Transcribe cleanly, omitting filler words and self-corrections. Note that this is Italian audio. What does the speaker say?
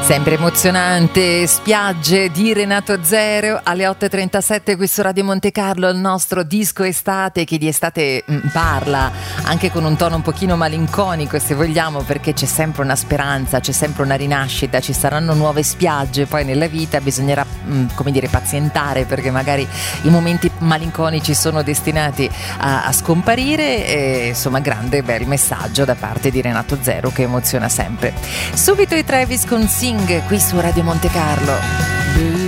Sempre emozionante, spiagge di Renato Zero alle 8.37 qui su Radio Monte Carlo, il nostro disco estate che di estate parla anche con un tono un pochino malinconico se vogliamo, perché c'è sempre una speranza, c'è sempre una rinascita, ci saranno nuove spiagge, poi nella vita bisognerà come dire pazientare, perché magari i momenti malinconici sono destinati a scomparire e, insomma, grande bel messaggio da parte di Renato Zero che emoziona sempre. Subito i Travis con Sing qui su Radio Monte Carlo.